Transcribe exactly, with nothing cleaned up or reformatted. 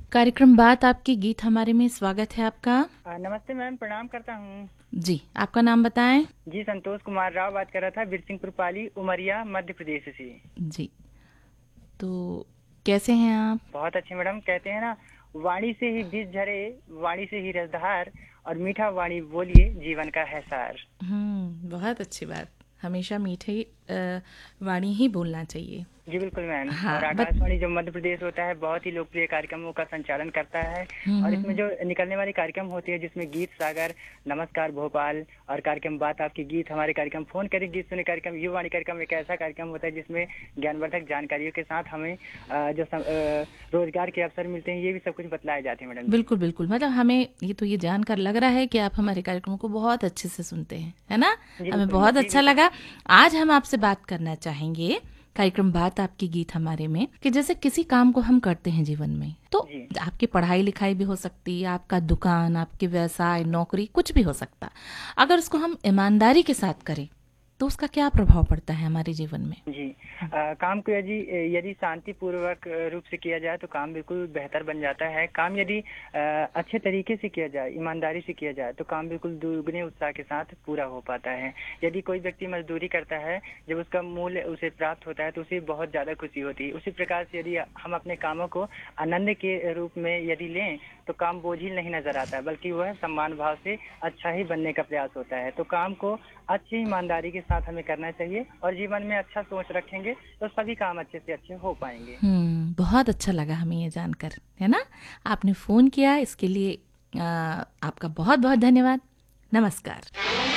कार्यक्रम बात आपके गीत हमारे में स्वागत है आपका। आ, नमस्ते मैम, प्रणाम करता हूँ। जी, आपका नाम बताएं। जी, संतोष कुमार राव बात कर रहा था, बिरसिंहपुर पाली, उमरिया, मध्य प्रदेश से। जी, तो कैसे हैं आप? बहुत अच्छे मैडम। कहते हैं ना, वाणी से ही बीज झरे, वाणी से ही रसधार, और मीठा वाणी बोलिए जीवन का है सार। हम्म, बहुत अच्छी बात। हमेशा मीठे अ, वाणी ही बोलना चाहिए। जी बिल्कुल मैम। हाँ, और बट आकाशवाणी जो मध्य प्रदेश होता है बहुत ही लोकप्रिय कार्यक्रमों का संचालन करता है। हम्म और हम्म इसमें हम्म, जो निकलने वाली कार्यक्रम होती है जिसमें गीत सागर, नमस्कार भोपाल और कार्यक्रम बात आपकी गीत हमारे कार्यक्रम फोन करें गीत सुने कार्यक्रम, युवाणी कार्यक्रम एक ऐसा कार्यक्रम होता है जिसमें ज्ञानवर्धक जानकारियों के साथ हमें अ, जो सम, अ, रोजगार के अवसर मिलते हैं, ये भी सब कुछ बतलाए जाते हैं मैडम जी। बिल्कुल बिल्कुल। मतलब हमें ये तो ये जानकर लग रहा है कि आप हमारे कार्यक्रमों को बहुत अच्छे से सुनते हैं, है ना? जी हमें बिल्कुल बहुत जी अच्छा बिल्कुल। लगा। आज हम आपसे बात करना चाहेंगे कार्यक्रम बात आपकी गीत हमारे में कि जैसे किसी काम को हम करते हैं जीवन में, तो जी आपकी पढ़ाई लिखाई भी हो सकती है, आपका दुकान, आपके व्यवसाय, नौकरी, कुछ भी हो सकता। अगर उसको हम ईमानदारी के साथ करें तो उसका क्या प्रभाव पड़ता है हमारे जीवन में? जी। आ, काम को यदि यदि शांतिपूर्वक रूप से किया जाए तो काम बिल्कुल बेहतर बन जाता है। काम यदि आ, अच्छे तरीके से किया जाए, ईमानदारी से किया जाए, तो काम बिल्कुल दुगने उत्साह के साथ पूरा हो पाता है। यदि कोई व्यक्ति मजदूरी करता है, जब उसका मूल्य उसे प्राप्त होता है तो उसे बहुत ज्यादा खुशी होती है। उसी प्रकार से यदि हम अपने कामों को आनंद के रूप में यदि लें तो काम बोझिल नहीं नजर आता, बल्कि वह सम्मान भाव से अच्छा ही बनने का प्रयास होता है। तो काम को अच्छी ईमानदारी के साथ हमें करना चाहिए और जीवन में अच्छा सोच रखेंगे तो सभी काम अच्छे से अच्छे हो पाएंगे। हम्म, बहुत अच्छा लगा हमें ये जानकर, है ना? आपने फोन किया इसके लिए आ, आपका बहुत बहुत धन्यवाद। नमस्कार।